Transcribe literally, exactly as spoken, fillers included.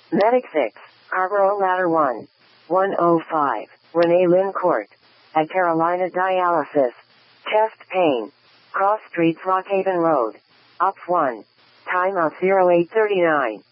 Medic six, Arboro Ladder one, one oh five, Renee Lynn Court, at Carolina Dialysis, chest pain, Cross Street, Rockhaven Road, op one, time of oh eight thirty-nine.